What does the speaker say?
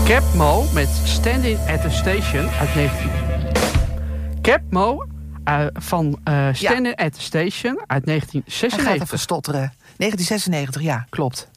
Capmo met Standing at the Station uit 19... Capmo van Standing at the Station uit 1996. Hij gaat even stotteren. 1996, ja, klopt.